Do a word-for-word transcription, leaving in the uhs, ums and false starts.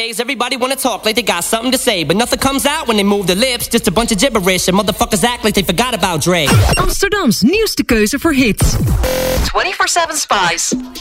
Nowadays, everybody wanna talk like they got something to say, but nothing comes out when they move their lips. Just a bunch of gibberish, and motherfuckers act like they forgot about Dre. Amsterdams nieuwste keuze voor hits. twenty-four seven Spice.